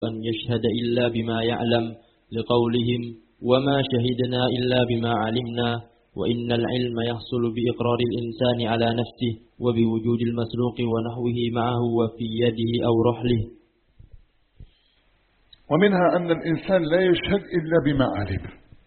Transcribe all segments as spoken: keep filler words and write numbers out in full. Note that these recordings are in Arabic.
أن يشهد إلا بما يعلم لقولهم وما شهدنا إلا بما علمنا، وإن العلم يحصل بإقرار الإنسان على نفسه وبوجود المسروق ونحوه معه وفي يده أو رحله. ومنها أن الإنسان لا يشهد إلا بما علم،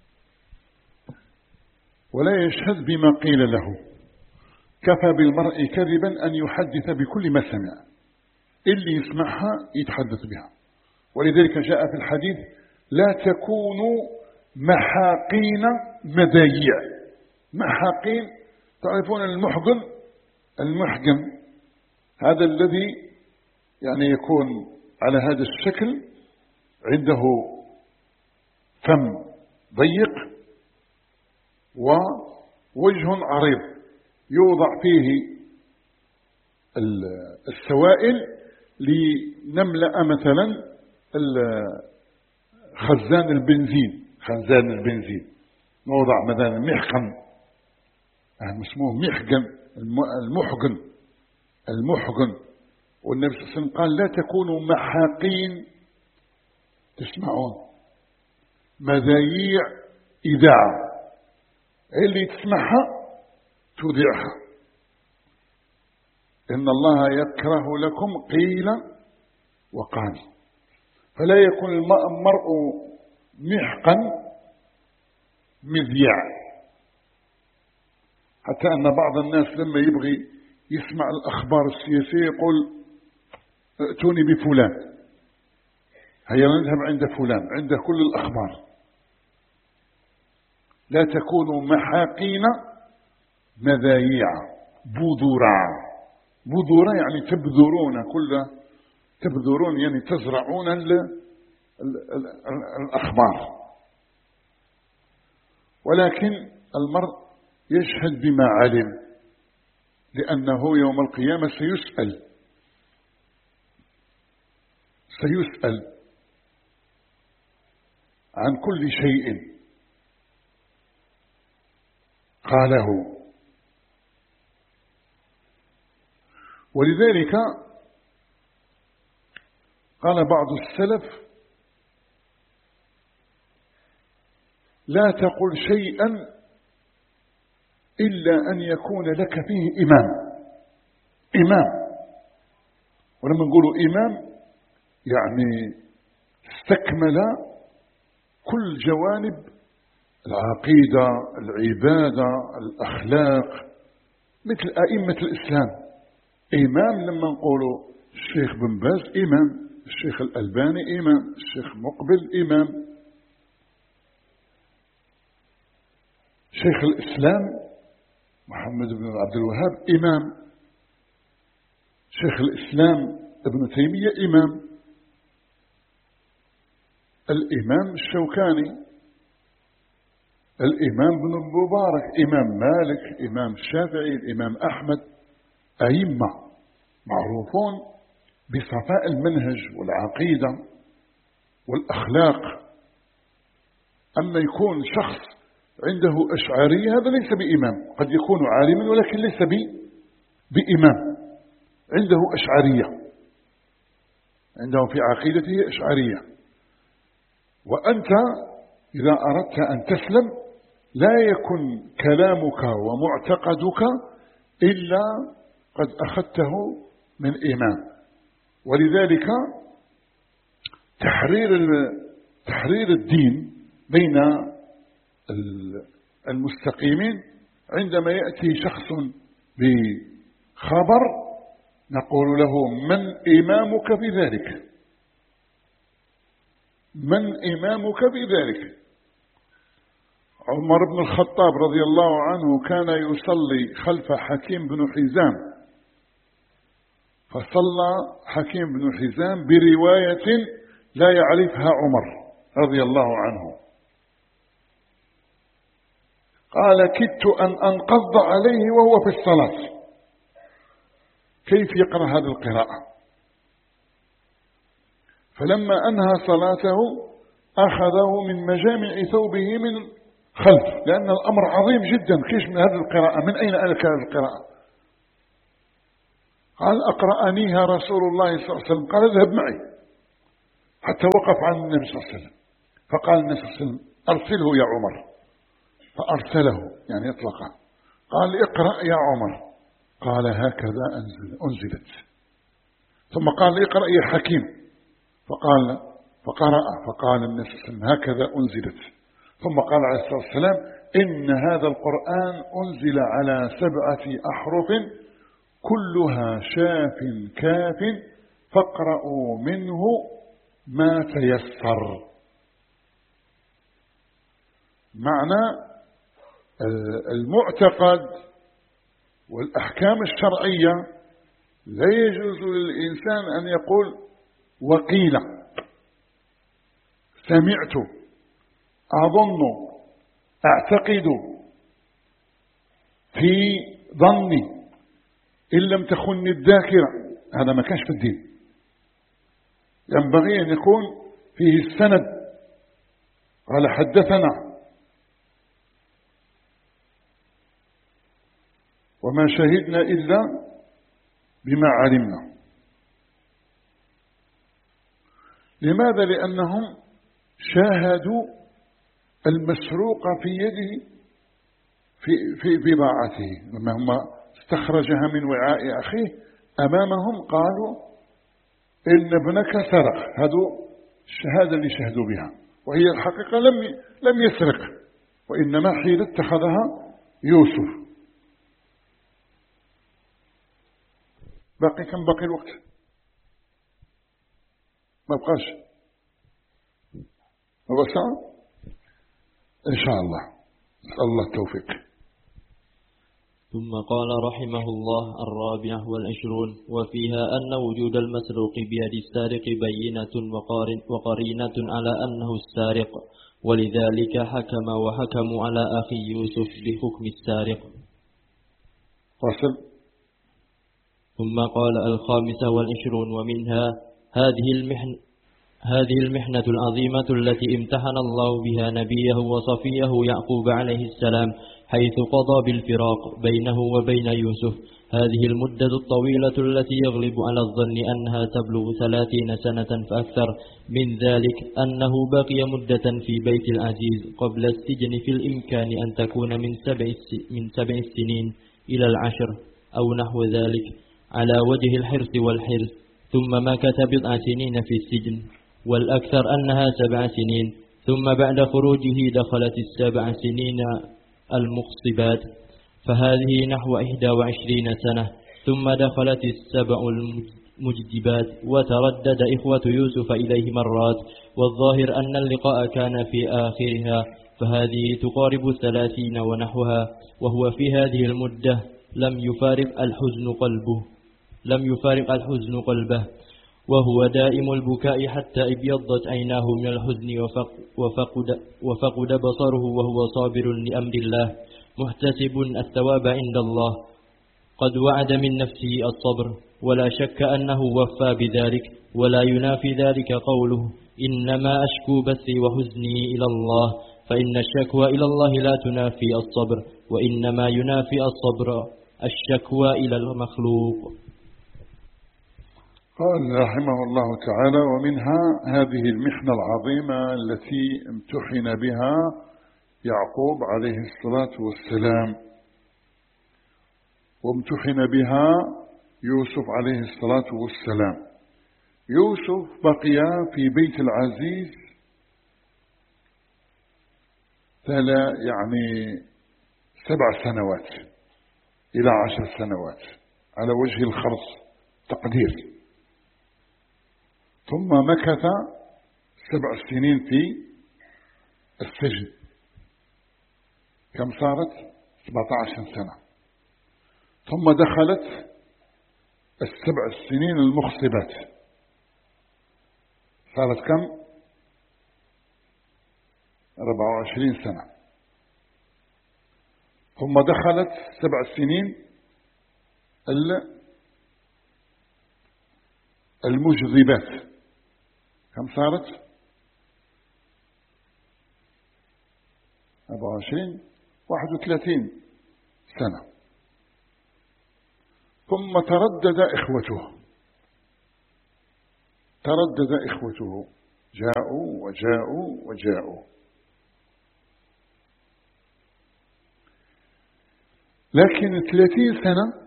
ولا يشهد بما قيل له. كفى بالمرء كذبا أن يحدث بكل ما سمع، اللي يسمعها يتحدث بها. ولذلك جاء في الحديث لا تكونوا محاقين مذايع. محاقين تعرفون المحقن، المحقن هذا الذي يعني يكون على هذا الشكل، عنده فم ضيق ووجه عريض يوضع فيه السوائل لنملأ مثلا خزان البنزين. خزان البنزين نوضع مثلا محقن، اسمه محقن، المحقن المحقن. والنبي صلى الله عليه وسلم قال لا تكونوا محاقين، تسمعون، مذايع إذاعة، اللي تسمعها تذيعها. إن الله يكره لكم قيل وقال. فلا يكون المرء محقا مذيع، حتى أن بعض الناس لما يبغي يسمع الأخبار السياسية يقول ائتوني بفلان، هيا نذهب عند فلان، عنده كل الأخبار. لا تكونوا محاقين مذايع بذورا. بذورا يعني تبذرون، كل تبذرون يعني تزرعون ال ال ال الأخبار. ولكن المرء يشهد بما علم، لأنه يوم القيامة سيسأل سيسأل عن كل شيء قاله. ولذلك قال بعض السلف لا تقل شيئا إلا أن يكون لك فيه إمام. إمام، ولما نقول إمام يعني استكمل كل جوانب العقيدة، العبادة، الأخلاق، مثل أئمة الإسلام. إمام لما نقولوا الشيخ بن باز إمام، الشيخ الألباني إمام، الشيخ مقبل إمام، شيخ الإسلام محمد بن عبد الوهاب إمام، شيخ الإسلام ابن تيمية إمام، الإمام الشوكاني، الإمام بن المبارك، إمام مالك، إمام الشافعي، الإمام أحمد، أئمة معروفون بصفاء المنهج والعقيدة والأخلاق. أما يكون شخص عنده أشعرية هذا ليس بإمام، قد يكون عالما ولكن ليس بإمام، عنده أشعرية، عنده في عقيدته أشعرية. وأنت إذا أردت أن تسلم لا يكن كلامك ومعتقدك إلا قد أخذته من إمام. ولذلك تحرير تحرير الدين بين المستقيمين، عندما يأتي شخص بخبر نقول له من إمامك في ذلك؟ من إمامك في ذلك؟ عمر بن الخطاب رضي الله عنه كان يصلي خلف حكيم بن حزام، فصلى حكيم بن حزام برواية لا يعرفها عمر رضي الله عنه. قال كدت أن أنقض عليه وهو في الصلاة. كيف يقرأ هذه القراءة؟ فلما أنهى صلاته أخذه من مجامع ثوبه من خلف، لأن الأمر عظيم جدا. كيف من هذه القراءة؟ من أين ألك هذه القراءة؟ قال أقرأنيها رسول الله صلى الله عليه وسلم. قال اذهب معي. حتى وقف عن النبي صلى الله عليه وسلم، فقال النبي صلى الله عليه وسلم أرسله يا عمر، فأرسله يعني اطلقه، قال اقرأ يا عمر، قال هكذا أنزل أنزلت. ثم قال اقرأ يا حكيم، فقال فقرأ، فقال النبي صلى الله عليه وسلم هكذا أنزلت. ثم قال عليه الصلاة والسلام إن هذا القرآن أنزل على سبعة أحرف كلها شاف كاف فاقرأوا منه ما تيسر. معنى المعتقد والأحكام الشرعية لا يجوز للإنسان أن يقول وقيل، سمعت، أظن، أعتقد، في ظني، إن لم تخن الذاكرة، هذا ما كانش في الدين. ينبغي أن يكون فيه السند، قال حدثنا، وما شهدنا إلا بما علمنا. لماذا؟ لأنهم شاهدوا المسروق في يده في في بضاعته، لما هم استخرجها من وعاء أخيه أمامهم قالوا إن ابنك سرق. هذا الشهادة اللي شهدوا بها، وهي الحقيقة لم لم يسرق، وإنما حين اتخذها يوسف. باقي كم باقي الوقت؟ ما بقاش، ما بقى ساعة إن شاء الله، نسأل الله التوفيق. ثم قال رحمه الله الرابعة والعشرون وفيها أن وجود المسروق بيد السارق بينة وقرينة على أنه السارق، ولذلك حكم وحكموا على أخي يوسف بحكم السارق. فصل. ثم قال الخامسة والعشرون ومنها هذه المحنة هذه المحنة العظيمة التي امتحن الله بها نبيه وصفيه يعقوب عليه السلام حيث قضى بالفراق بينه وبين يوسف. هذه المدة الطويلة التي يغلب على الظن أنها تبلغ ثلاثين سنة فأكثر من ذلك، أنه بقي مدة في بيت العزيز قبل السجن في الإمكان أن تكون من سبع من سبع سنين إلى العشر أو نحو ذلك على وجه الحرص والحرص، ثم مكث بضع سنين في السجن، والأكثر أنها سبع سنين، ثم بعد خروجه دخلت السبع سنين المخصبات، فهذه نحو إحدى وعشرين سنة، ثم دخلت السبع المجدبات، وتردد إخوة يوسف إليه مرات، والظاهر أن اللقاء كان في آخرها، فهذه تقارب الثلاثين ونحوها، وهو في هذه المدة لم يفارق الحزن قلبه لم يفارق الحزن قلبه وهو دائم البكاء حتى ابيضت عيناه من الحزن وفقد, وفقد بصره، وهو صابر لأمر الله محتسب الثواب عند الله، قد وعد من نفسه الصبر، ولا شك أنه وفى بذلك، ولا ينافي ذلك قوله إنما أشكو بثي وحزني إلى الله، فإن الشكوى إلى الله لا تنافي الصبر، وإنما ينافي الصبر الشكوى إلى المخلوق. قال رحمه الله تعالى ومنها هذه المحنة العظيمة التي امتحن بها يعقوب عليه الصلاة والسلام، وامتحن بها يوسف عليه الصلاة والسلام. يوسف بقي في بيت العزيز ثلا يعني سبع سنوات إلى عشر سنوات على وجه الخرص تقدير، ثم مكث سبع سنين في السجن. كم صارت؟ سبعة عشر سنة. ثم دخلت السبع السنين المخصبات، صارت كم؟ أربعة وعشرين سنة. ثم دخلت سبع السنين المجذبات، كم صارت؟ أربعة وعشرين واحد وثلاثين سنة. ثم تردد إخوته تردد إخوته جاءوا وجاءوا وجاءوا. لكن ثلاثين سنة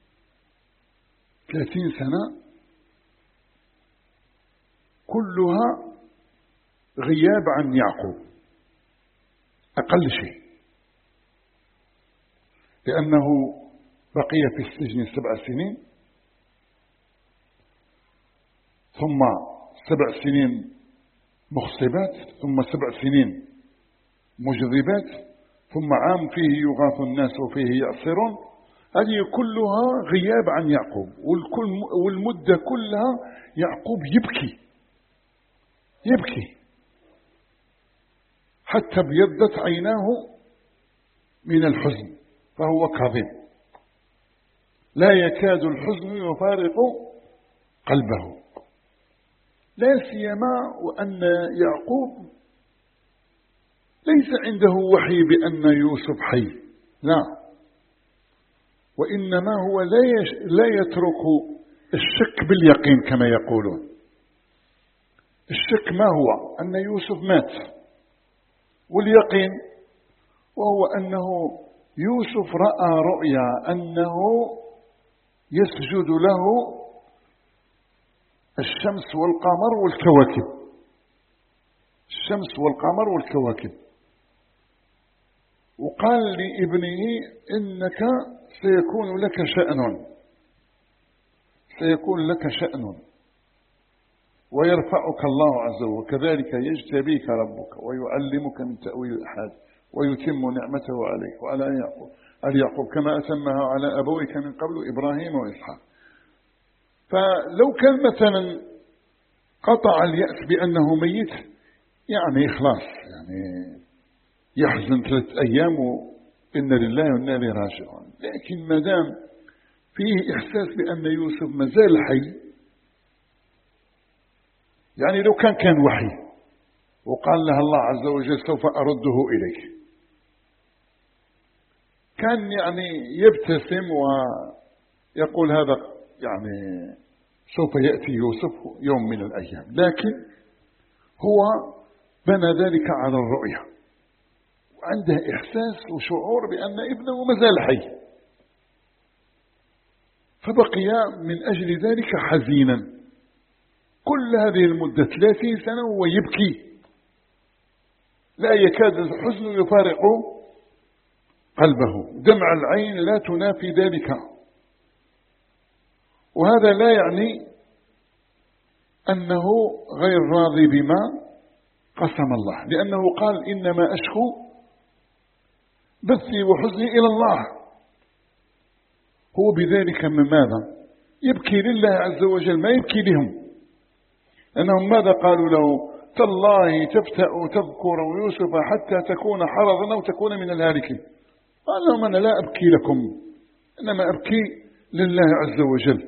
ثلاثين سنة كلها غياب عن يعقوب أقل شيء، لأنه بقي في السجن سبع سنين، ثم سبع سنين مخصبات، ثم سبع سنين مجذبات، ثم عام فيه يغاث الناس وفيه يعصرون. هذه كلها غياب عن يعقوب، والمدة كلها يعقوب يبكي يبكي حتى ابيضت عيناه من الحزن، فهو كاظم، لا يكاد الحزن يفارق قلبه، لا سيما وأن يعقوب ليس عنده وحي بأن يوسف حي، لا، وإنما هو لا يترك الشك باليقين كما يقولون. الشك ما هو؟ أن يوسف مات، واليقين وهو أنه يوسف رأى رؤيا أنه يسجد له الشمس والقمر والكواكب، الشمس والقمر والكواكب، وقال لابنه إنك سيكون لك شأن، سيكون لك شأن ويرفعك الله عز وجل، وكذلك يجتبيك ربك ويعلمك من تأويل الأحاديث ويتم نعمته عليك وعلى يعقوب على يعقوب كما أتمها على أبويك من قبل إبراهيم وإسحاق. فلو كان مثلا قطع اليأس بأنه ميت، يعني خلاص، يعني يحزن ثلاث أيام وإن لله وإنا إليه راجعون. لكن ما دام فيه إحساس بأن يوسف ما زال حي، يعني لو كان كان وحي وقال له الله عز وجل سوف أرده إليك، كان يعني يبتسم ويقول هذا يعني سوف يأتي يوسف يوم من الأيام. لكن هو بنى ذلك على الرؤية، وعنده إحساس وشعور بأن ابنه ما زال حي، فبقي من أجل ذلك حزينا كل هذه المدة ثلاثين سنة وهو يبكي، لا يكاد الحزن يفارق قلبه، دمع العين لا تنافي ذلك. وهذا لا يعني أنه غير راضي بما قسم الله، لأنه قال إنما أشكو بثي وحزني إلى الله. هو بذلك من ماذا يبكي لله عز وجل، ما يبكي لهم، أنهم ماذا قالوا له؟ تالله تفتأ تذكر يوسف حتى تكون حرضا أو تكون من الهالكين. قال لهم أنا لا أبكي لكم، إنما أبكي لله عز وجل.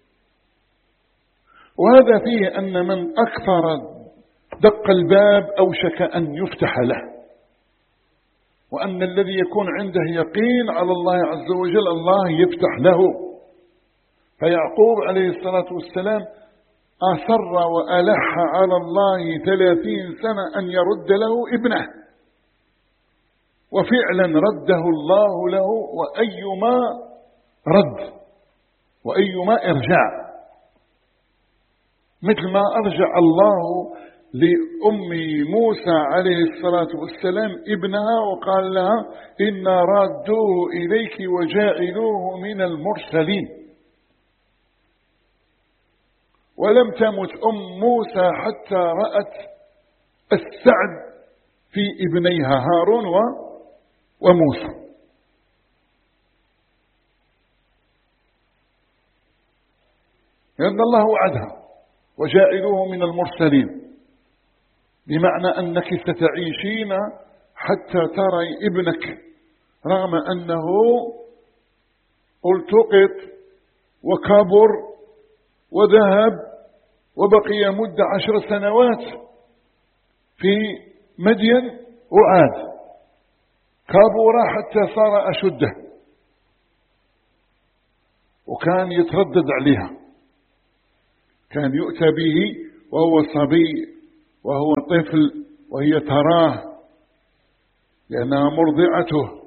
وهذا فيه أن من أكثر دق الباب أوشك أن يفتح له، وأن الذي يكون عنده يقين على الله عز وجل الله يفتح له. فيعقوب عليه الصلاة والسلام أصر وألح على الله ثلاثين سنة أن يرد له ابنه، وفعلا رده الله له، وأيما رد وأيما إرجاع، مثل ما أرجع الله لأم موسى عليه الصلاة والسلام ابنها وقال لها إنا رادوه إليك وجاعلوه من المرسلين. ولم تمت أم موسى حتى رأت السعد في ابنيها هارون وموسى. لأن الله وعدها وجاعلوه من المرسلين، بمعنى أنك ستعيشين حتى تري ابنك رغم أنه التقط وكبر وذهب وبقي مدة عشر سنوات في مدين وعاد، كبر حتى صار أشده، وكان يتردد عليها، كان يؤتى به وهو صبي وهو طفل وهي تراه لأنها مرضعته.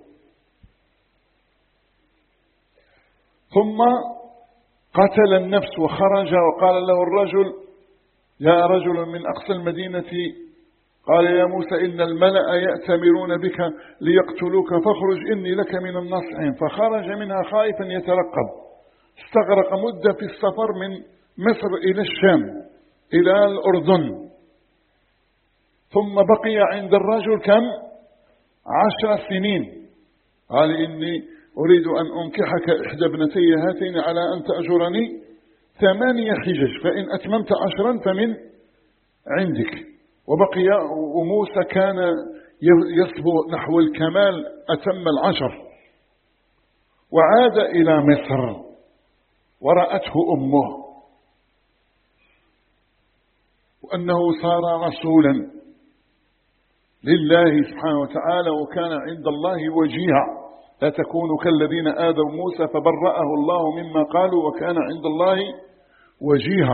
ثم قتل النفس وخرج وقال له الرجل: يا رجل من أقصى المدينة، قال: يا موسى إن الملأ يأتمرون بك ليقتلوك فاخرج إني لك من الناصحين. فخرج منها خائفا يترقب، استغرق مدة في السفر من مصر إلى الشام إلى الأردن، ثم بقي عند الرجل كم؟ عشر سنين. قال: إني أريد أن أنكحك إحدى ابنتي هاتين على أن تأجرني ثمانية حجج، فإن أتممت عشرا فمن عندك. وبقي، وموسى كان يصبو نحو الكمال، أتم العشر. وعاد إلى مصر ورأته أمه وأنه صار رسولا لله سبحانه وتعالى، وكان عند الله وجيها. لا تكونوا كالذين آذوا موسى فبرأه الله مما قالوا وكان عند الله وجيها.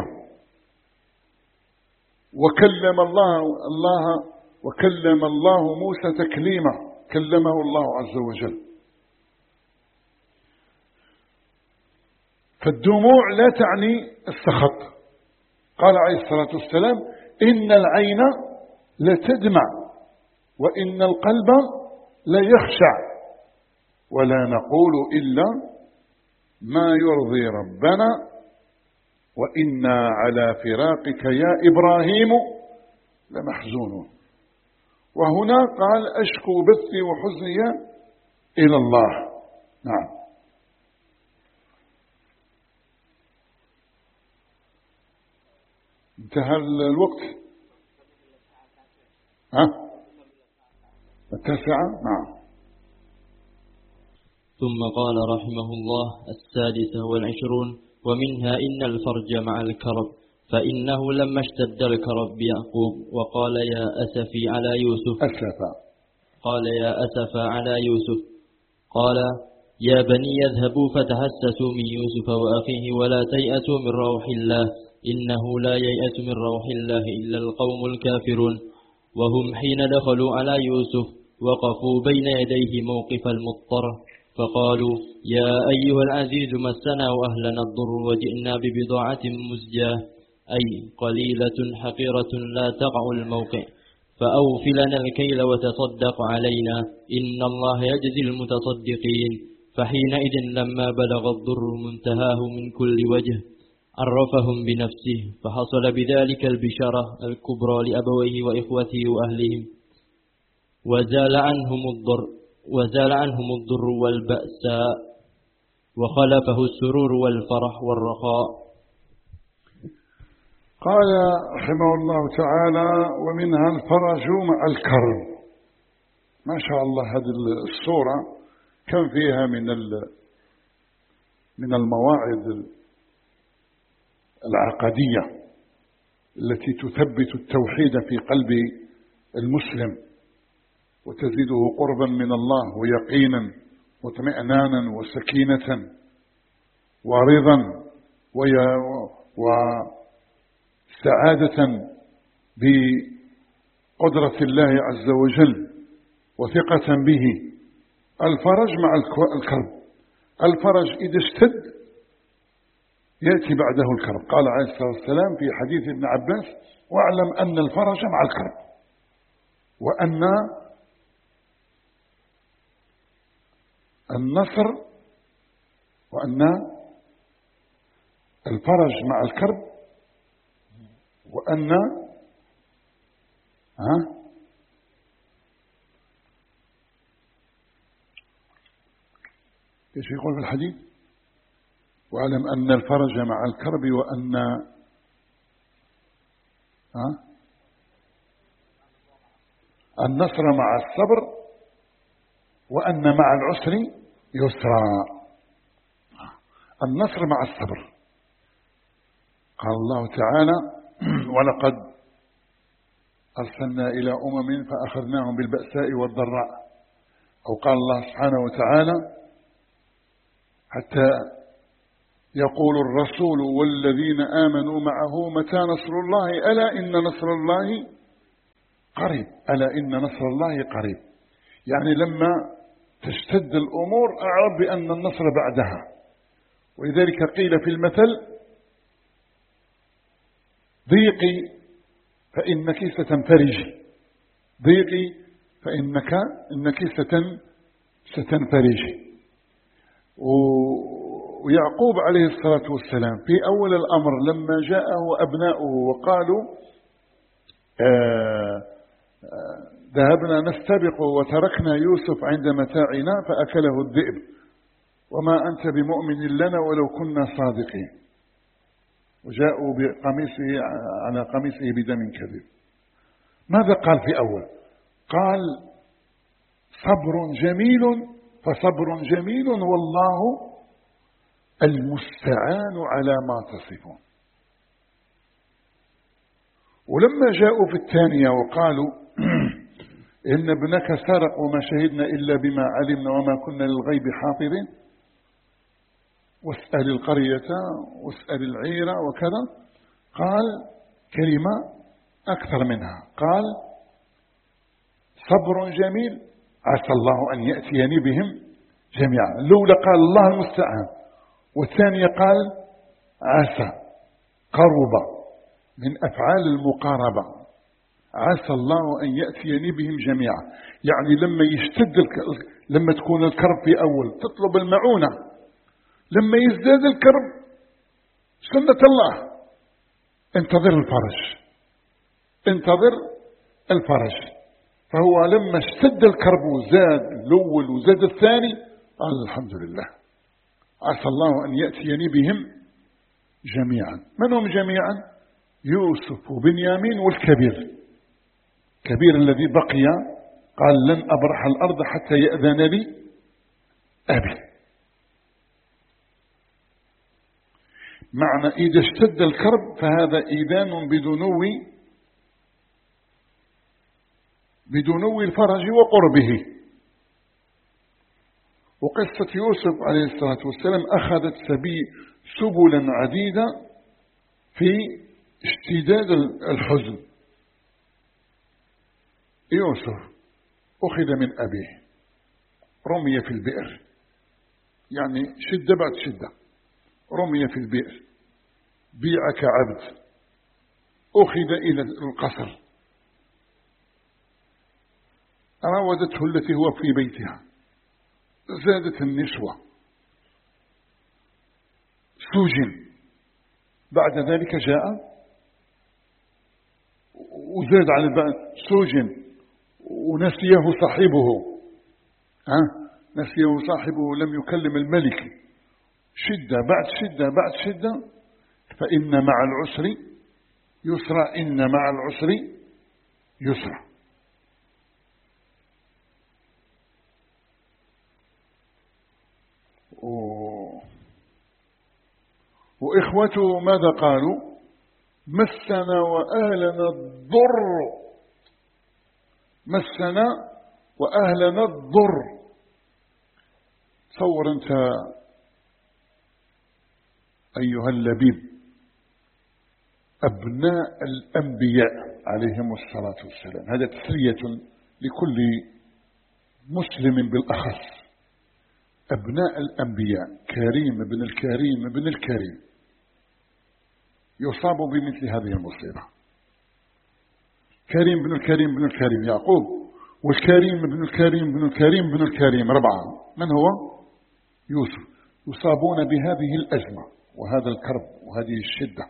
وكلم الله الله وكلم الله موسى تكليما، كلمه الله عز وجل. فالدموع لا تعني السخط. قال عليه الصلاة والسلام: إن العين لتدمع وإن القلب ليخشع، ولا نقول إلا ما يرضي ربنا وإنا على فراقك يا إبراهيم لمحزونون. وهنا قال: أشكو بثي وحزني إلى الله. نعم. انتهى الوقت. ها؟ التاسعة. نعم. ثم قال رحمه الله: السادسة والعشرون: ومنها إن الفرج مع الكرب، فإنه لما اشتد الكرب بيعقوب وقال: يا أسفي على يوسف أسفا قال يا أسفا على يوسف قال: يا بني يذهبوا فتحسسوا من يوسف وأخيه ولا تيأسوا من روح الله إنه لا ييأس من روح الله إلا القوم الكافرون. وهم حين دخلوا على يوسف وقفوا بين يديه موقف المضطر فقالوا: يا أيها العزيز مسنا وأهلنا الضر وجئنا ببضاعة مزجاة، أي قليلة حقيرة لا تقع الموقع، فأوف لنا الكيل وتصدق علينا إن الله يجزي المتصدقين. فحينئذ لما بلغ الضر منتهاه من كل وجه عرفهم بنفسه، فحصل بذلك البشارة الكبرى لأبويه وإخوته وأهلهم، وزال عنهم الضر وزال عنهم الضر والبأساء، وخلفه السرور والفرح والرخاء. قال رحمه الله تعالى: ومنها الفرج مع الكرب. ما شاء الله، هذه الصورة كم فيها من من المواعظ العقدية التي تثبت التوحيد في قلب المسلم وتزيده قربا من الله ويقينا واطمئنانا وسكينة ورضا وسعادة بقدرة الله عز وجل وثقة به. الفرج مع الكرب. الفرج إذا اشتد يأتي بعده الكرب. قال عليه الصلاة والسلام في حديث ابن عباس: واعلم أن الفرج مع الكرب، وأن النصر وأن الفرج مع الكرب وأن ها ايش يقول في الحديث؟ واعلم أن الفرج مع الكرب وأن ها النصر مع الصبر وأن مع العسر يسرا. النصر مع الصبر. قال الله تعالى: ولقد أرسلنا إلى أمم فأخذناهم بالبأساء والضراء. أو قال الله سبحانه وتعالى: حتى يقول الرسول والذين آمنوا معه متى نصر الله ألا إن نصر الله قريب، ألا إن نصر الله قريب. يعني لما تشتد الأمور أعرف بأن النصر بعدها. ولذلك قيل في المثل: ضيقي فإنك ستنفرجي، ضيقي فإنك إنك ستن ستنفرجي. ويعقوب عليه الصلاة والسلام في أول الأمر لما جاءه أبناؤه وقالوا آه آه ذهبنا نستبق وتركنا يوسف عند متاعنا فأكله الذئب وما أنت بمؤمن لنا ولو كنا صادقين، وجاءوا بقميصه على قميصه بدم كذب. ماذا قال في أول؟ قال: صبر جميل فصبر جميل والله المستعان على ما تصفون. ولما جاءوا في الثانية وقالوا إن ابنك سرق وما شهدنا إلا بما علمنا وما كنا للغيب حافظين واسأل القرية واسأل العيرة وكذا، قال كلمة أكثر منها، قال: صبر جميل عسى الله أن يأتيني بهم جميعا. الأولى قال الله المستعان، والثانية قال عسى، قرب من أفعال المقاربة، عسى الله أن يأتيني بهم جميعا. يعني لما يشتد الكرب، لما تكون الكرب في أول تطلب المعونة، لما يزداد الكرب سنة الله انتظر الفرج، انتظر الفرج. فهو لما اشتد الكرب وزاد الأول وزاد الثاني قال الحمد لله، عسى الله أن يأتيني بهم جميعا. من هم جميعا؟ يوسف وبنيامين والكبير، كبير الذي بقي قال: لن أبرح الأرض حتى يأذن لي أبي. معنى إذا اشتد الكرب فهذا إذان بدنو بدنو الفرج وقربه. وقصة يوسف عليه الصلاة والسلام أخذت سبي سبلا عديدة في اشتداد الحزن. يوسف أخذ من أبيه، رمي في البئر، يعني شدة بعد شدة، رمي في البئر، بيع كعبد، أخذ إلى القصر، راودته التي هو في بيتها، زادت النسوة، سجن، بعد ذلك جاء وزاد على البعض سجن ونسيه صاحبه، ها نسيه صاحبه، لم يكلم الملك، شدة بعد شدة بعد شدة. فإن مع العسر يسرا، إن مع العسر يسرا. وإخوته ماذا قالوا؟ مسنا وأهلنا الضر، مسنا وأهلنا الضر. تصور أنت أيها اللبيب، أبناء الأنبياء عليهم الصلاة والسلام، هذا تسلية لكل مسلم بالأخص، أبناء الأنبياء، كريم بن الكريم بن الكريم يصاب بمثل هذه المصيبة. كريم بن الكريم بن الكريم يعقوب، والكريم بن الكريم بن الكريم بن الكريم ربعة، من هو؟ يوسف. يصابون بهذه الأزمة وهذا الكرب وهذه الشدة،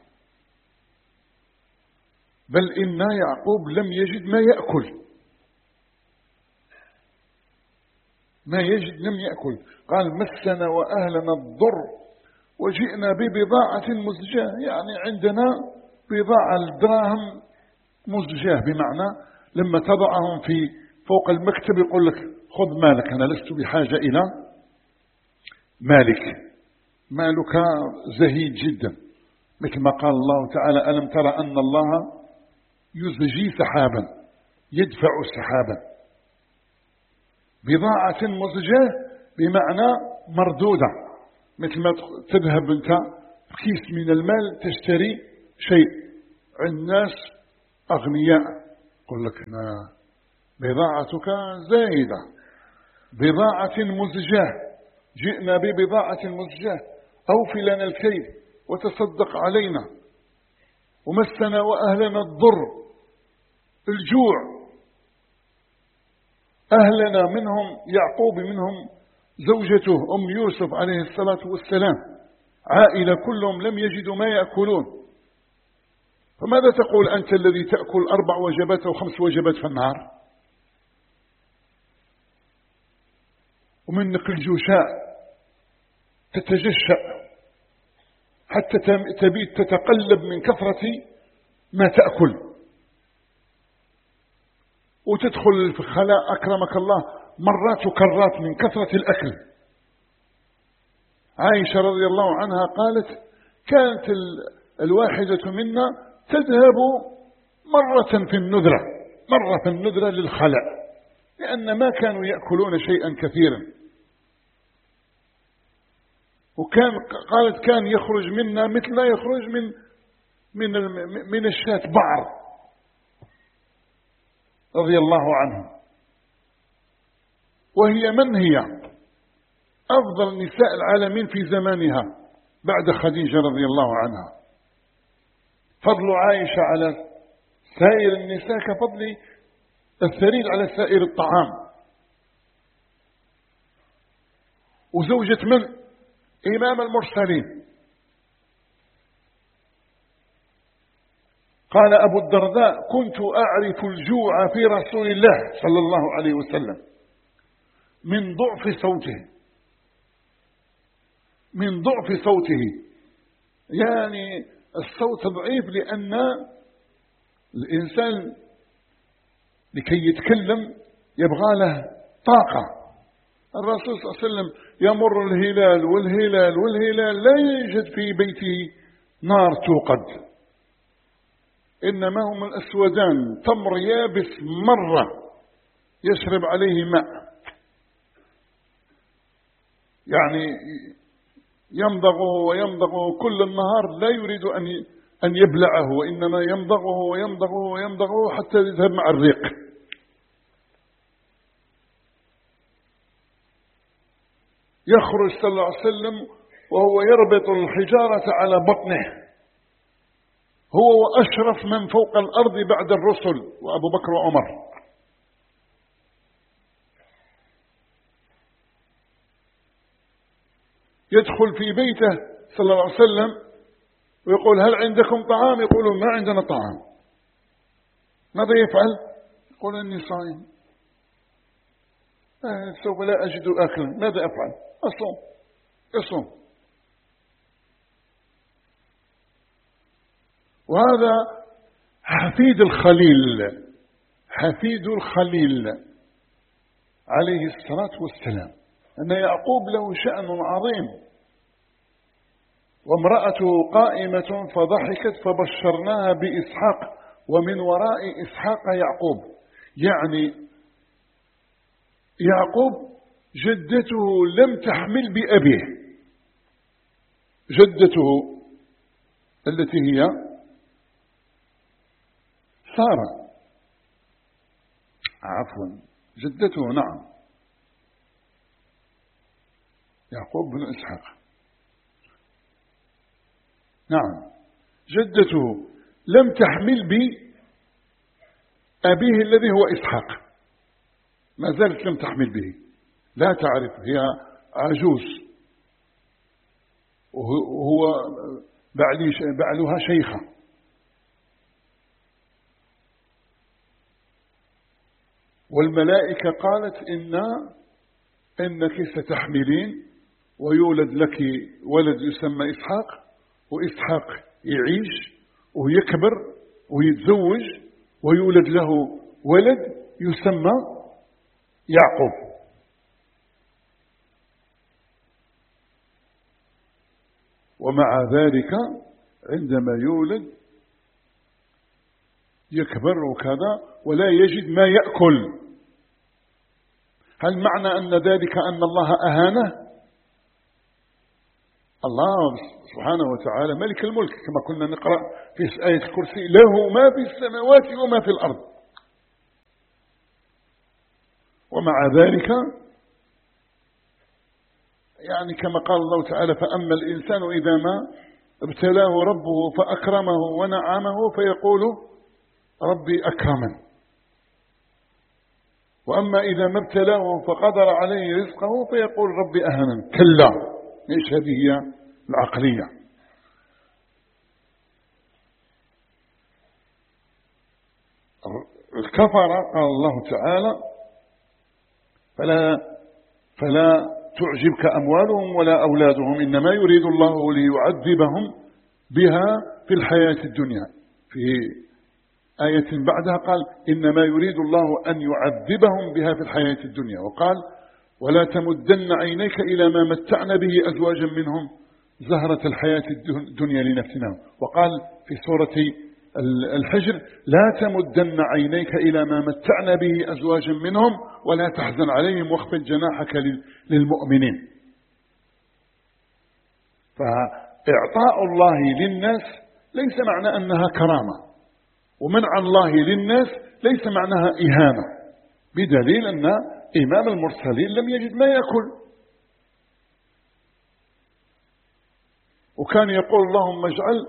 بل إن يعقوب لم يجد ما يأكل، ما يجد لم يأكل. قال مسنا وأهلنا الضر وجئنا ببضاعة مزجاة، يعني عندنا بضاعة الدراهم مزجاة، بمعنى لما تضعهم في فوق المكتب يقول لك خذ مالك، أنا لست بحاجة إلى مالك، مالك زهيد جدا، مثل ما قال الله تعالى: ألم ترى أن الله يزجي سحابا يدفع سحابا. بضاعة مزجاة بمعنى مردودة، مثل ما تذهب أنت كيس من المال تشتري شيء عند ناس أغنياء يقول لك أنا بضاعتك زايدة، بضاعة مزجاة، جئنا ببضاعة مزجاة، أوفي لنا الكيل وتصدق علينا، ومسنا وأهلنا الضر الجوع. أهلنا منهم يعقوب، منهم زوجته أم يوسف عليه الصلاة والسلام، عائلة كلهم لم يجدوا ما يأكلون. فماذا تقول أنت الذي تأكل أربع وجبات أو خمس وجبات في النهار، ومنك الجوشاء تتجشأ حتى تبيت تتقلب من كثرة ما تأكل، وتدخل في الخلاء أكرمك الله مرات وكرات من كثرة الأكل. عائشة رضي الله عنها قالت كانت الواحدة منا تذهب مرة في النذرة، مرة في النذرة للخلاء، لأن ما كانوا يأكلون شيئا كثيرا. وكان قالت كان يخرج منا مثل ما يخرج من من من الشاة بعر رضي الله عنه. وهي من هي أفضل نساء العالمين في زمانها بعد خديجة رضي الله عنها. فضل عائشة على سائر النساء كفضل الثريد على سائر الطعام. وزوجة من؟ إمام المرسلين. قال أبو الدرداء كنت أعرف الجوع في رسول الله صلى الله عليه وسلم من ضعف صوته، من ضعف صوته، يعني الصوت ضعيف لأن الإنسان لكي يتكلم يبغى له طاقة. الرسول صلى الله عليه وسلم يمر الهلال والهلال والهلال لا يوجد في بيته نار توقد، إنما هم الأسودان تمر يابس مرة يشرب عليه ماء، يعني يمضغه ويمضغه كل النهار، لا يريد أن أن يبلعه، وإنما يمضغه ويمضغه ويمضغه حتى يذهب مع الريق. يخرج صلى الله عليه وسلم وهو يربط الحجارة على بطنه، هو وأشرف من فوق الأرض بعد الرسل وأبو بكر وعمر. يدخل في بيته صلى الله عليه وسلم ويقول هل عندكم طعام؟ يقولون ما عندنا طعام. ماذا يفعل؟ يقول إني صائم، آه سوف لا أجد أكلا، ماذا أفعل؟ أصوم. يصوم. وهذا حفيد الخليل، حفيد الخليل عليه الصلاة والسلام، أن يعقوب له شأن عظيم. وامرأته قائمة فضحكت فبشرناها بإسحاق ومن وراء إسحاق يعقوب. يعني يعقوب جدته لم تحمل بأبيه، جدته التي هي سارة، عفوا جدته نعم يعقوب بن إسحاق، نعم جدته لم تحمل بأبيه الذي هو إسحاق، ما زالت لم تحمل به، لا تعرف، هي عجوز وهو بعلها شيخة. والملائكة قالت إن إنك ستحملين ويولد لك ولد يسمى إسحاق، وإسحاق يعيش ويكبر ويتزوج ويولد له ولد يسمى يعقوب. ومع ذلك عندما يولد يكبر وكذا ولا يجد ما يأكل. هل معنى أن ذلك أن الله أهانه؟ الله سبحانه وتعالى ملك الملك كما كنا نقرأ في آية الكرسي، له ما في السماوات وما في الأرض. ومع ذلك يعني كما قال الله تعالى فأما الإنسان إذا ما ابتلاه ربه فأكرمه ونعمه فيقول ربي أكرمن، وأما إذا ما ابتلاه فقدر عليه رزقه فيقول ربي أهنن. كلا، ليش هذه هي العقلية. الكفر قال الله تعالى فلا فلا تعجبك أموالهم ولا أولادهم إنما يريد الله ليعذبهم بها في الحياة الدنيا. في آية بعدها قال إنما يريد الله أن يعذبهم بها في الحياة الدنيا، وقال ولا تمدن عينيك إلى ما متعنا به أزواجا منهم زهرة الحياة الدنيا لنفتناهم. وقال في سورة الحجر لا تمدن عينيك إلى ما متعنا به أزواجا منهم ولا تحزن عليهم واخفض جناحك للمؤمنين. فإعطاء الله للناس ليس معنى أنها كرامة، ومنع الله للناس ليس معناها إهانة، بدليل أن إمام المرسلين لم يجد ما يأكل، وكان يقول اللهم اجعل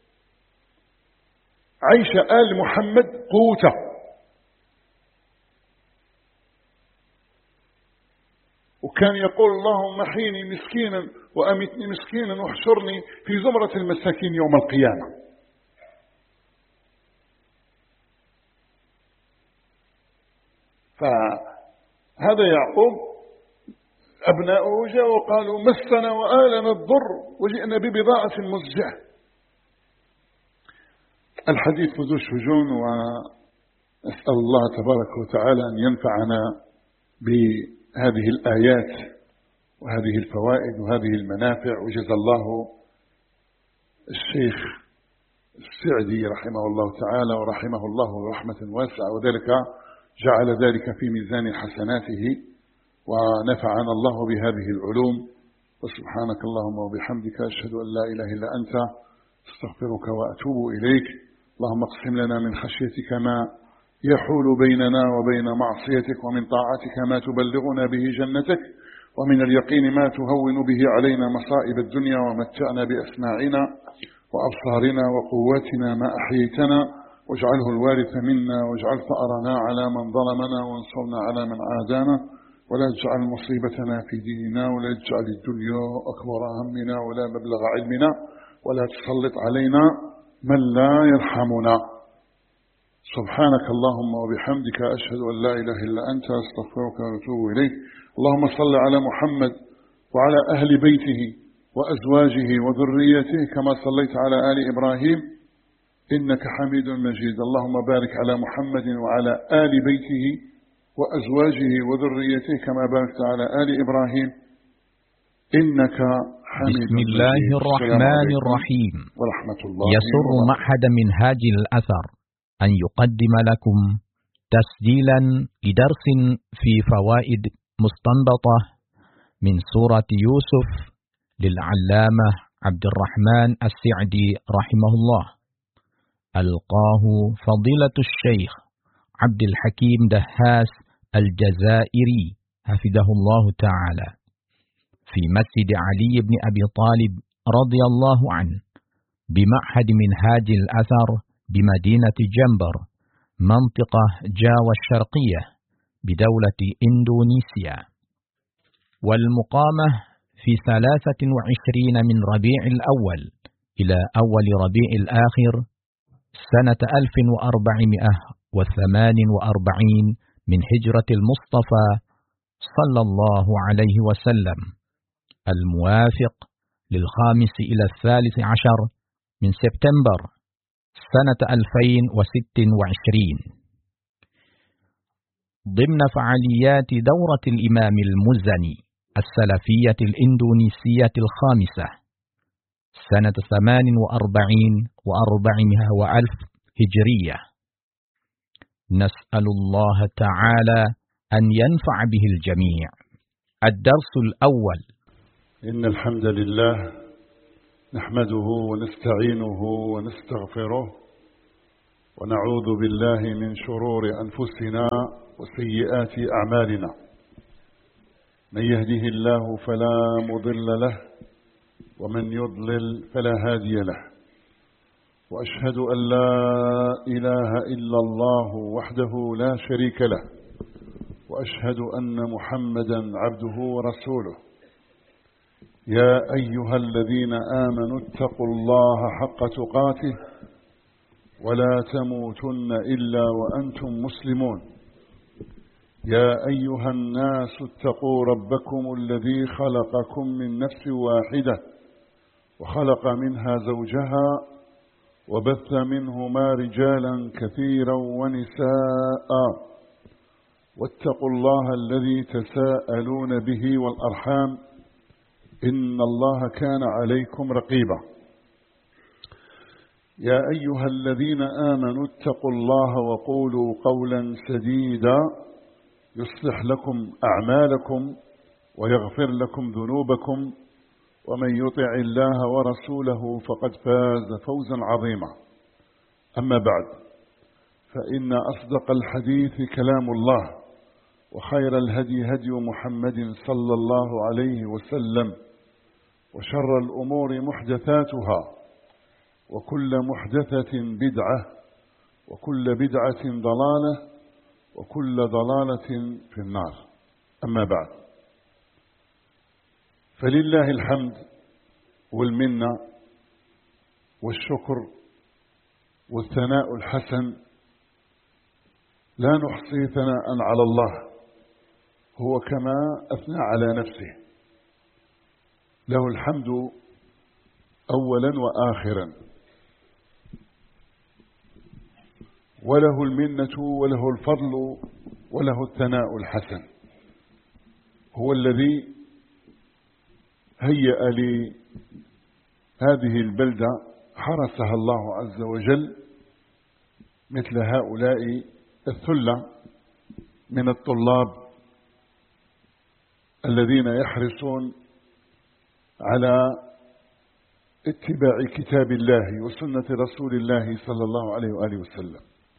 عيش آل محمد قوته. وكان يقول اللهم احيني مسكينا وأمتني مسكينا واحشرني في زمرة المساكين يوم القيامة. فهذا يعقوب أبناؤه جاءوا وقالوا مسنا وآلنا الضر وجئنا ببضاعة مزجة. الحديث ذو شجون، ونسأل الله تبارك وتعالى أن ينفعنا بهذه الآيات وهذه الفوائد وهذه المنافع. وجزا الله الشيخ السعدي رحمه الله تعالى ورحمه الله رحمة واسعة، وذلك جعل ذلك في ميزان حسناته، ونفعنا الله بهذه العلوم. وسبحانك اللهم وبحمدك أشهد أن لا إله إلا أنت استغفرك وأتوب إليك. اللهم اقسم لنا من خشيتك ما يحول بيننا وبين معصيتك، ومن طاعتك ما تبلغنا به جنتك، ومن اليقين ما تهون به علينا مصائب الدنيا، ومتعنا بأسماعنا وأبصارنا وقواتنا ما أحييتنا، واجعله الوارث منا، واجعل ثأرنا على من ظلمنا، وانصرنا على من عادانا، ولا تجعل مصيبتنا في ديننا، ولا تجعل الدنيا أكبر همنا ولا مبلغ علمنا، ولا تسلط علينا من لا يرحمنا. سبحانك اللهم وبحمدك أشهد أن لا إله إلا أنت أستغفرك وأتوب إليك. اللهم صل على محمد وعلى أهل بيته وأزواجه وذريته كما صليت على آل إبراهيم إنك حميد مجيد. اللهم بارك على محمد وعلى آل بيته وأزواجه وذريته كما باركت على آل إبراهيم إنك حميد بسم الله مجيد. الرحمن الرحيم. ورحمة الله يسر وبركاته. معهد منهاج الأثر أن يقدم لكم تسجيلا لدرس في فوائد مستنبطة من سورة يوسف للعلامة عبد الرحمن السعدي رحمه الله، ألقاه فضيلة الشيخ عبد الحكيم دهاس الجزائري حفظه الله تعالى في مسجد علي بن أبي طالب رضي الله عنه بمعهد منهاج الأثر بمدينة جنبر منطقة جاوة الشرقية بدولة إندونيسيا، والمقامة في ثلاثة وعشرين من ربيع الأول إلى أول ربيع الآخر سنة ألف وأربعمائة وثمان وأربعين من هجرة المصطفى صلى الله عليه وسلم، الموافق للخامس إلى الثالث عشر من سبتمبر سنة ألفين وست وعشرين، ضمن فعاليات دورة الإمام المزني السلفية الإندونيسية الخامسة سنة ثمان وأربعين وأربعمائة وألف هجرية. نسأل الله تعالى أن ينفع به الجميع. الدرس الأول. إن الحمد لله نحمده ونستعينه ونستغفره ونعوذ بالله من شرور أنفسنا وسيئات أعمالنا. من يهده الله فلا مضل له ومن يضلل فلا هادي له. وأشهد أن لا إله إلا الله وحده لا شريك له، وأشهد أن محمدا عبده ورسوله. يا أيها الذين آمنوا اتقوا الله حق تقاته ولا تموتن إلا وأنتم مسلمون. يا أيها الناس اتقوا ربكم الذي خلقكم من نفس واحدة وخلق منها زوجها وبث منهما رجالا كثيرا ونساء، واتقوا الله الذي تساءلون به والأرحام إن الله كان عليكم رقيبا. يا أيها الذين آمنوا اتقوا الله وقولوا قولا سديدا يصلح لكم أعمالكم ويغفر لكم ذنوبكم، ومن يطع الله ورسوله فقد فاز فوزا عظيما. أما بعد، فإن أصدق الحديث كلام الله، وخير الهدي هدي محمد صلى الله عليه وسلم، وشر الأمور محدثاتها، وكل محدثة بدعة، وكل بدعة ضلالة، وكل ضلالة في النار. أما بعد، فلله الحمد والمنة والشكر والثناء الحسن، لا نحصي ثناء على الله، هو كما أثنى على نفسه، له الحمد أولا وآخرا، وله المنة وله الفضل وله الثناء الحسن. هو الذي هيأ لهذه البلدة حرسها الله عز وجل مثل هؤلاء الثلة من الطلاب الذين يحرصون على اتباع كتاب الله وسنة رسول الله صلى الله عليه وآله وسلم.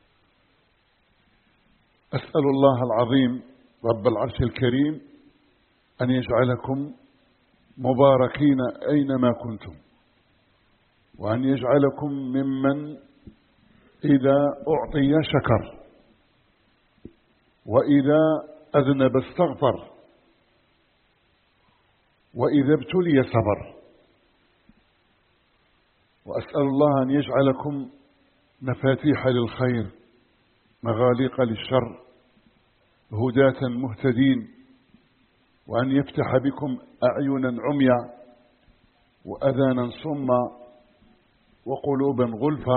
أسأل الله العظيم رب العرش الكريم أن يجعلكم مباركين أينما كنتم، وأن يجعلكم ممن إذا أعطي شكر، وإذا أذنب استغفر، وإذا ابتلي صبر. وأسأل الله أن يجعلكم مفاتيح للخير مغاليق للشر، هداة مهتدين، وأن يفتح بكم أعينا عميا وأذانا صما وقلوبا غلفا،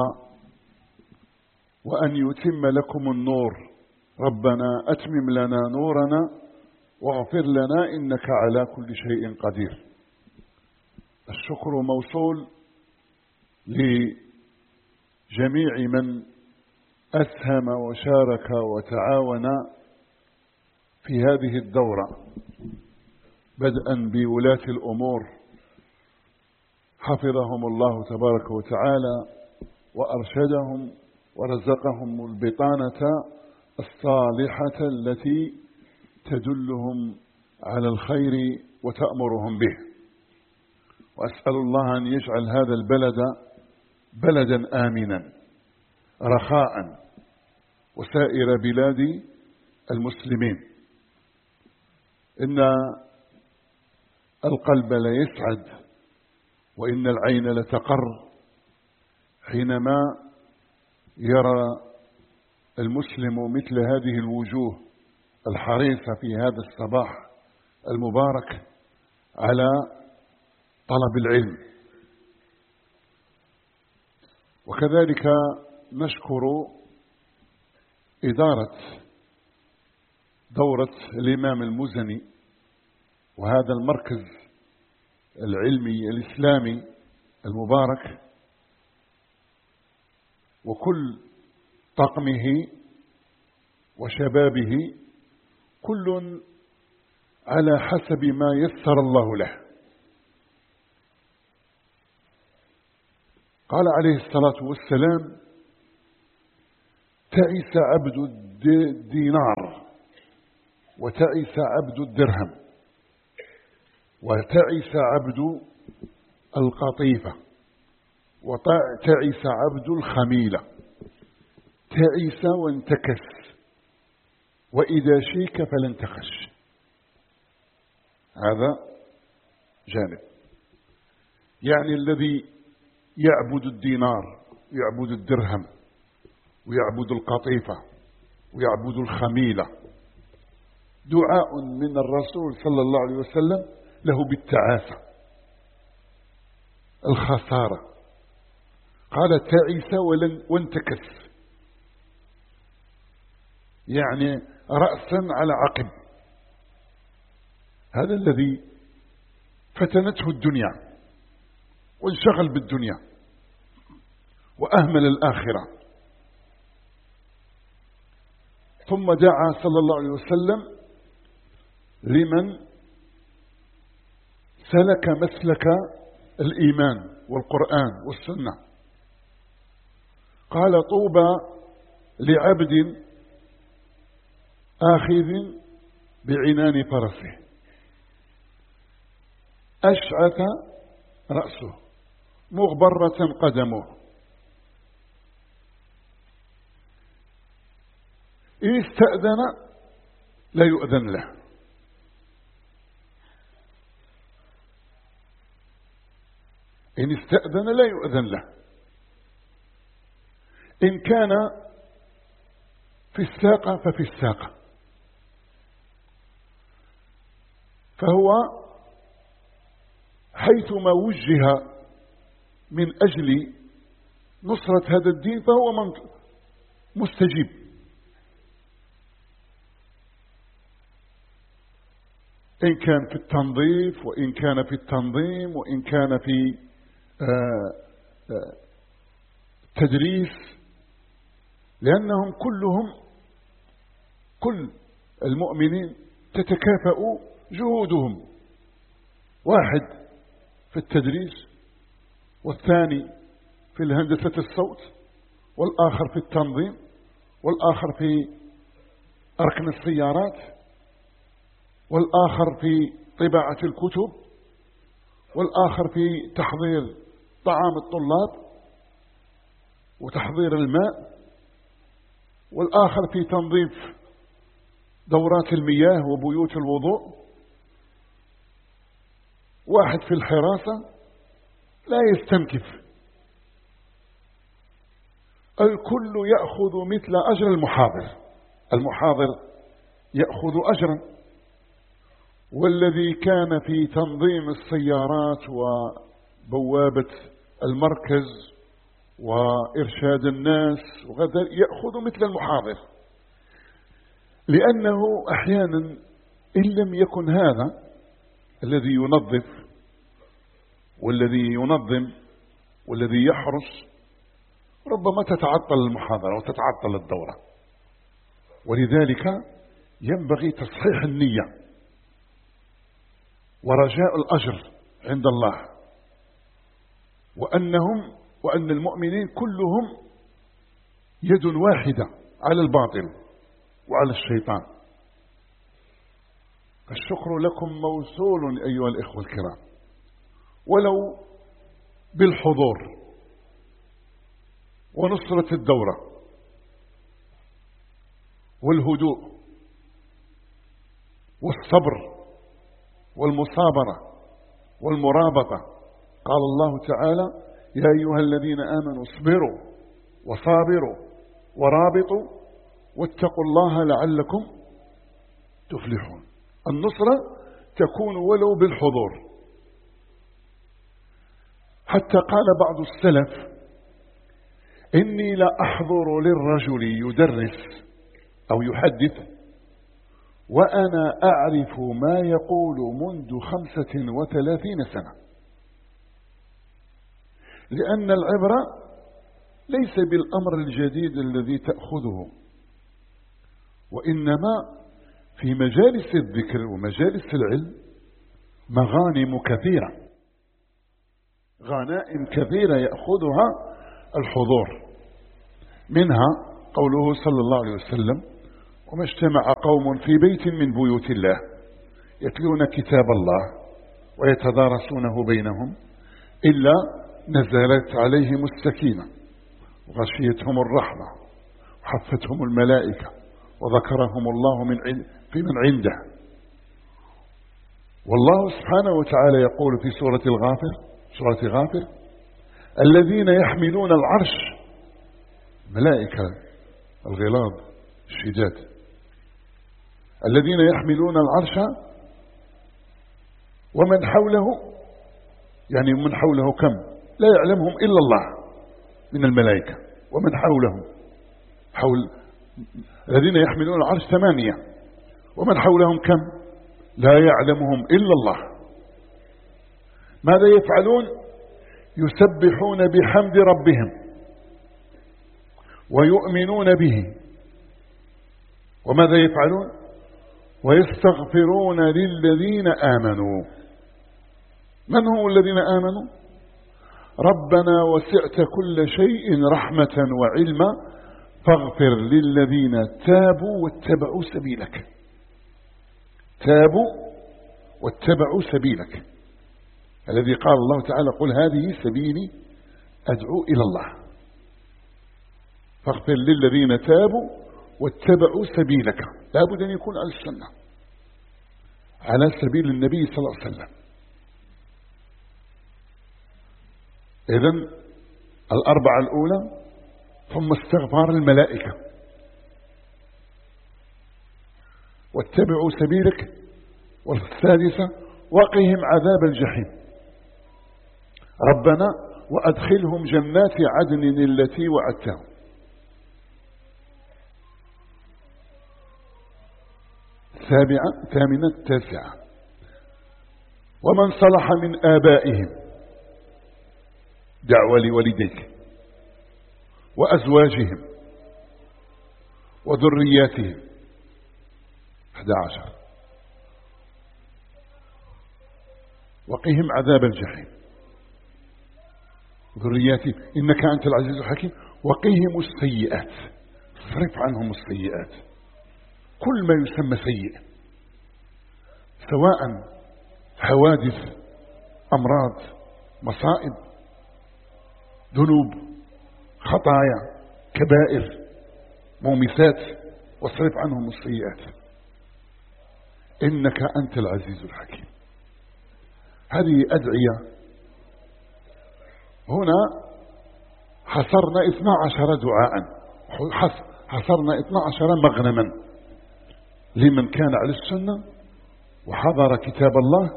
وأن يتم لكم النور. ربنا أتمم لنا نورنا واغفر لنا إنك على كل شيء قدير. الشكر موصول لجميع من أسهم وشارك وتعاون في هذه الدورة، بدءا بولاة الأمور حفظهم الله تبارك وتعالى وأرشدهم ورزقهم البطانة الصالحة التي تدلهم على الخير وتأمرهم به. وأسأل الله أن يجعل هذا البلد بلدا آمنا رخاء وسائر بلاد المسلمين. إن القلب ليسعد وإن العين لتقر حينما يرى المسلم مثل هذه الوجوه الحريصة في هذا الصباح المبارك على طلب العلم. وكذلك نشكر إدارة دورة الإمام المزني وهذا المركز العلمي الإسلامي المبارك وكل طقمه وشبابه، كل على حسب ما يسر الله له. قال عليه الصلاة والسلام: تعس عبد الدينار وتعس عبد الدرهم وتعس عبد القطيفة وتعس عبد الخميلة. تعس وانتكس، وإذا شيك فلن تخش. هذا جانب. يعني الذي يعبد الدينار يعبد الدرهم ويعبد القطيفة ويعبد الخميلة، دعاء من الرسول صلى الله عليه وسلم له بالتعاسة، الخسارة. قال تعس وانتكس، يعني رأسا على عقب. هذا الذي فتنته الدنيا وانشغل بالدنيا وأهمل الآخرة. ثم دعا صلى الله عليه وسلم لمن سلك مسلك الإيمان والقرآن والسنة. قال طوبى لعبد آخذ بعنان فرسه أشعث رأسه مغبرة قدمه إن استأذن لا يؤذن له. إن استأذن لا يؤذن له. إن كان في الساقة ففي الساقة، فهو حيثما وجه من أجل نصرة هذا الدين فهو مستجيب. إن كان في التنظيف وإن كان في التنظيم وإن كان في تدريس، لأنهم كلهم كل المؤمنين تتكافأ جهودهم. واحد في التدريس، والثاني في الهندسة الصوت، والآخر في التنظيم، والآخر في أركن السيارات، والآخر في طباعة الكتب، والآخر في تحضير طعام الطلاب وتحضير الماء، والآخر في تنظيف دورات المياه وبيوت الوضوء، واحد في الحراسة. لا يستنكف، الكل يأخذ مثل أجر المحاضر. المحاضر يأخذ أجرا، والذي كان في تنظيم السيارات وبوابة المركز وإرشاد الناس وغدا يأخذ مثل المحاضر، لأنه أحيانا إن لم يكن هذا الذي ينظف والذي ينظم والذي يحرس ربما تتعطل المحاضرة وتتعطل الدورة. ولذلك ينبغي تصحيح النية ورجاء الأجر عند الله، وأنهم وأن المؤمنين كلهم يد واحدة على الباطل وعلى الشيطان. الشكر لكم موصول أيها الإخوة الكرام، ولو بالحضور ونصرة الدورة والهدوء والصبر والمصابرة والمرابطة. قال الله تعالى: يا أيها الذين آمنوا اصبروا وصابروا ورابطوا واتقوا الله لعلكم تفلحون. النصرة تكون ولو بالحضور. حتى قال بعض السلف: إني لا أحضر للرجل يدرس أو يحدث وأنا أعرف ما يقول منذ خمسة وثلاثين سنة، لأن العبرة ليس بالأمر الجديد الذي تأخذه، وإنما في مجالس الذكر ومجالس العلم مغانم كثيرة، غنائم كثيرة يأخذها الحضور. منها قوله صلى الله عليه وسلم: وما اجتمع قوم في بيت من بيوت الله يتلون كتاب الله ويتدارسونه بينهم إلا نزلت عليهم السكينة وغشيتهم الرحمة وحفتهم الملائكة وذكرهم الله من في من عنده. والله سبحانه وتعالى يقول في سورة الغافر سورة غافر: الذين يحملون العرش، ملائكة الغلاظ الشداد، الذين يحملون العرش ومن حوله، يعني من حوله كم؟ لا يعلمهم إلا الله من الملائكة. ومن حولهم، حول الذين يحملون العرش ثمانية، ومن حولهم كم؟ لا يعلمهم إلا الله. ماذا يفعلون؟ يسبحون بحمد ربهم ويؤمنون به. وماذا يفعلون؟ ويستغفرون للذين آمنوا. من هم الذين آمنوا؟ ربنا وسعت كل شيء رحمة وعلما فاغفر للذين تابوا واتبعوا سبيلك. تابوا واتبعوا سبيلك، الذي قال الله تعالى: قل هذه سبيلي أدعو إلى الله. فاغفر للذين تابوا واتبعوا سبيلك، لابد أن يكون على السنة، على سبيل النبي صلى الله عليه وسلم. إذن الأربعة الأولى، ثم استغفار الملائكة، واتبعوا سبيلك، والسادسة وقهم عذاب الجحيم. ربنا وأدخلهم جنات عدن التي وعدتهم. سابعة ثامنة تاسعة، ومن صلح من آبائهم، دعوة لوالديك وأزواجهم وذرياتهم. أحد عشر، وقهم عذاب الجحيم. ذرياتهم إنك أنت العزيز الحكيم. وقهم السيئات، صرف عنهم السيئات، كل ما يسمى سيء، سواء حوادث، أمراض، مصائب، ذنوب، خطايا، كبائر، مومسات، واصرف عنهم السيئات إنك أنت العزيز الحكيم. هذه أدعية. هنا حصرنا اثنا عشر دعاء، حصرنا اثنا عشر مغنما لمن كان على السنة وحضر كتاب الله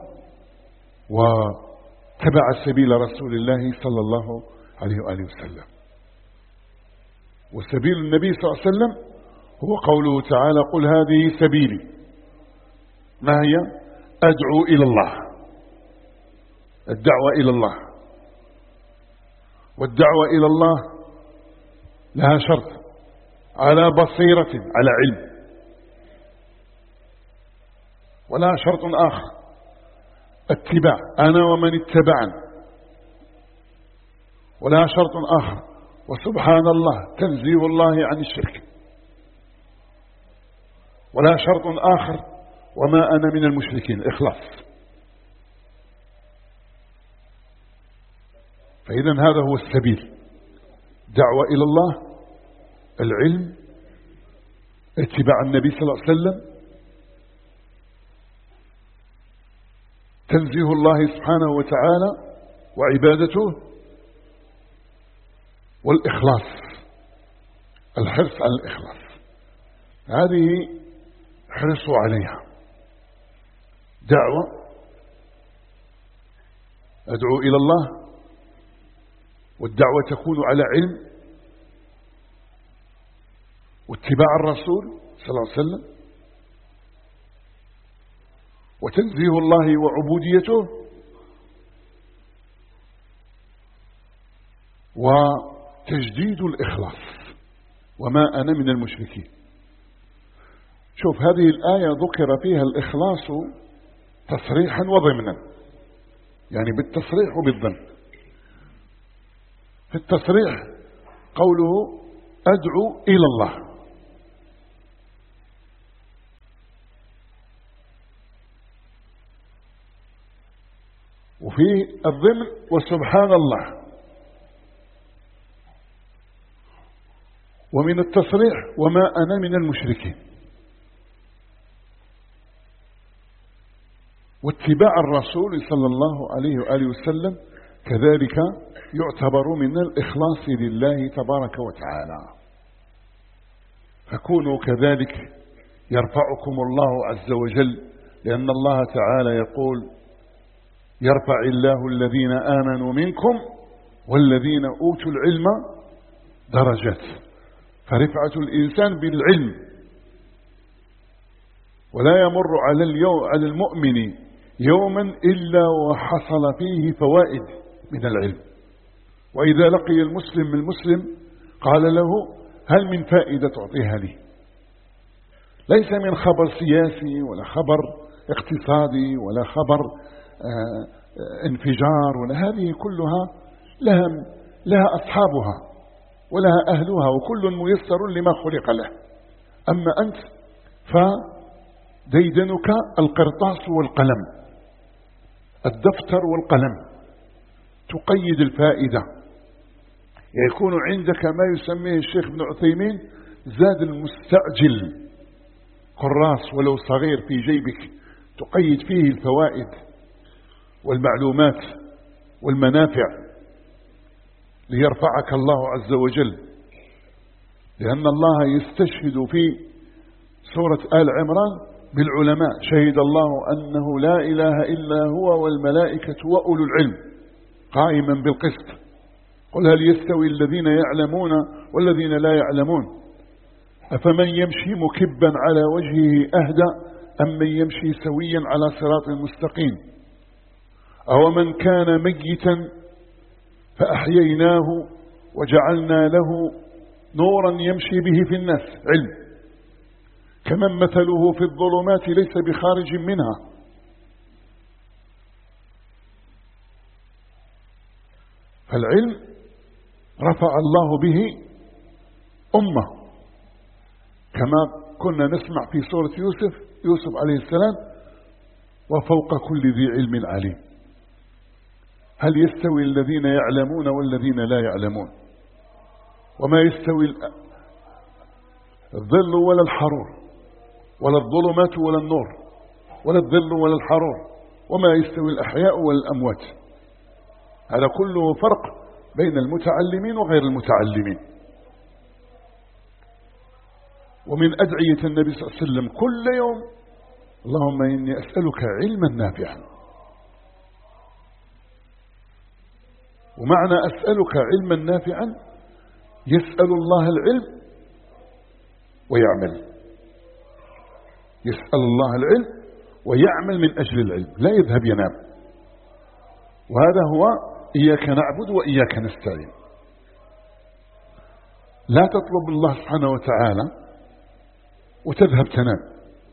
وتبع سبيل رسول الله صلى الله عليه وآله وسلم. وسبيل النبي صلى الله عليه وسلم هو قوله تعالى: قل هذه سبيلي. ما هي؟ أدعو إلى الله، الدعوة إلى الله. والدعوة إلى الله لها شرط: على بصيرة، على علم. ولا شرط آخر: اتباع، أنا ومن اتبعني. ولا شرط آخر: وسبحان الله، تنزيه الله عن الشرك. ولا شرط آخر: وما أنا من المشركين، إخلاص. فإذا هذا هو السبيل: دعوة إلى الله، العلم، اتباع النبي صلى الله عليه وسلم، تنزيه الله سبحانه وتعالى وعبادته، والإخلاص، الحرص على الإخلاص. هذه حرصوا عليها. دعوة، أدعو إلى الله، والدعوة تكون على علم واتباع الرسول صلى الله عليه وسلم، وتنزيه الله وعبوديته، وتجديد الإخلاص. وما أنا من المشركين. شوف، هذه الآية ذكر فيها الإخلاص تصريحا وضمنا، يعني بالتصريح وبالضمن. في التصريح قوله: أدعو إلى الله. وفي الضمن وسبحان الله. ومن التصريح وما أنا من المشركين. واتباع الرسول صلى الله عليه وآله وسلم كذلك يعتبر من الإخلاص لله تبارك وتعالى. فكونوا كذلك يرفعكم الله عز وجل، لأن الله تعالى يقول يرفع الله الذين آمنوا منكم والذين أوتوا العلم درجات. فرفعة الإنسان بالعلم، ولا يمر على اليوم على المؤمن يوما إلا وحصل فيه فوائد من العلم. وإذا لقي المسلم المسلم قال له هل من فائدة تعطيها لي؟ ليس من خبر سياسي ولا خبر اقتصادي ولا خبر آه انفجار، ولا هذه كلها لها, لها أصحابها ولها أهلها، وكل ميسر لما خلق له. أما أنت فديدنك القرطاس والقلم، الدفتر والقلم، تقيد الفائدة. يكون عندك ما يسميه الشيخ ابن عثيمين زاد المستعجل، قراص ولو صغير في جيبك تقيد فيه الفوائد والمعلومات والمنافع ليرفعك الله عز وجل. لأن الله يستشهد في سورة آل عمران بالعلماء، شهد الله أنه لا إله إلا هو والملائكة وأولو العلم قائما بالقسط. قل هل يستوي الذين يعلمون والذين لا يعلمون؟ أفمن يمشي مكبا على وجهه أهدى أم من يمشي سويا على صراط مستقيم؟ أو من كان ميتا فأحييناه وجعلنا له نورا يمشي به في الناس، علم. كمن مثله في الظلمات ليس بخارج منها. فالعلم رفع الله به أمة، كما كنا نسمع في سورة يوسف يوسف عليه السلام وفوق كل ذي علم عليم. هل يستوي الذين يعلمون والذين لا يعلمون؟ وما يستوي الظل ولا الحرور، ولا الظلمات ولا النور، ولا الظل ولا الحرور، وما يستوي الأحياء ولا الأموات. هذا كله فرق بين المتعلمين وغير المتعلمين. ومن أدعية النبي صلى الله عليه وسلم كل يوم اللهم إني أسألك علما نافعا. ومعنى أسألك علما نافعا يسأل الله العلم ويعمل، يسأل الله العلم ويعمل من أجل العلم، لا يذهب ينام. وهذا هو إياك نعبد وإياك نستعين. لا تطلب الله سبحانه وتعالى وتذهب تنام.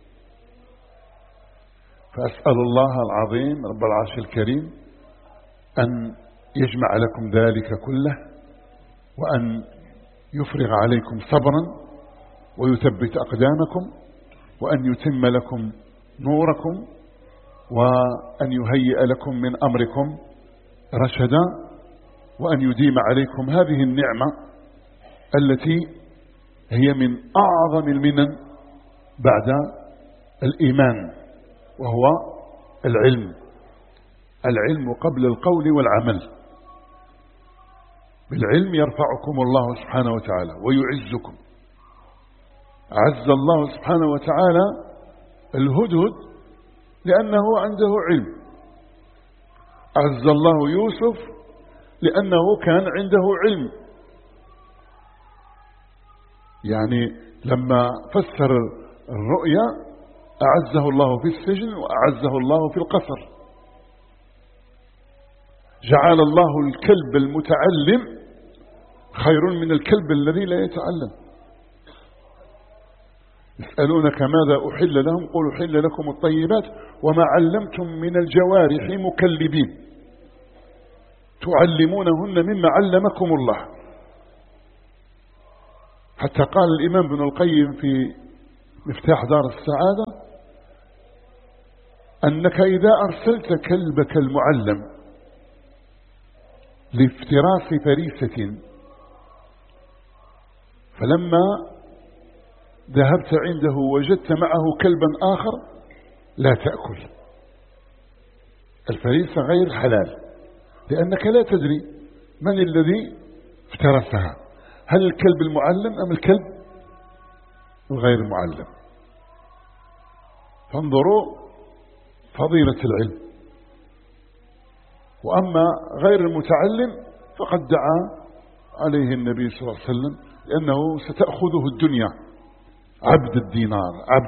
فأسأل الله العظيم رب العرش الكريم أن يجمع لكم ذلك كله، وأن يفرغ عليكم صبرا ويثبت أقدامكم، وأن يتم لكم نوركم، وأن يهيئ لكم من أمركم رشدا، وأن يديم عليكم هذه النعمة التي هي من أعظم المنن بعد الإيمان، وهو العلم. العلم قبل القول والعمل. بالعلم يرفعكم الله سبحانه وتعالى ويعزكم. عز الله سبحانه وتعالى الهدهد لأنه عنده علم. عز الله يوسف لأنه كان عنده علم. يعني لما فسر الرؤيا أعزه الله في السجن وأعزه الله في القصر. جعل الله الكلب المتعلم خير من الكلب الذي لا يتعلم. يسألونك ماذا أحل لهم قل أحل لكم الطيبات وما علمتم من الجوارح مكلبين تعلمونهن مما علمكم الله. حتى قال الإمام ابن القيم في مفتاح دار السعادة أنك إذا أرسلت كلبك المعلم لافتراس فريسة فلما ذهبت عنده وجدت معه كلبا آخر لا تأكل. الفريسة غير حلال لأنك لا تدري من الذي افترسها، هل الكلب المعلم أم الكلب الغير المعلم. فانظروا فضيلة العلم. وأما غير المتعلم فقد دعا عليه النبي صلى الله عليه وسلم لأنه ستأخذه الدنيا، عبد الدينار عبد